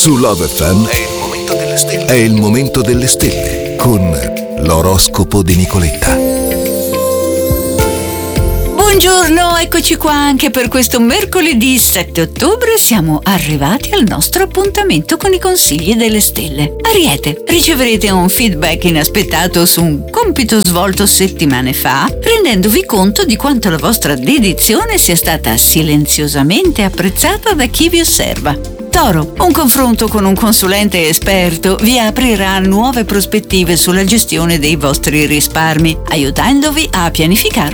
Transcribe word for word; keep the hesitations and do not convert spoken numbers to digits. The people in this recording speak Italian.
Su Love F M è il momento delle stelle. È il momento delle stelle con l'oroscopo di Nicoletta. Buongiorno, eccoci qua anche per questo mercoledì sette ottobre. Siamo arrivati al nostro appuntamento con i consigli delle stelle. Ariete, riceverete un feedback inaspettato su un compito svolto settimane fa, rendendovi conto di quanto la vostra dedizione sia stata silenziosamente apprezzata da chi vi osserva. Toro, un confronto con un consulente esperto vi aprirà nuove prospettive sulla gestione dei vostri risparmi, aiutandovi a pianificare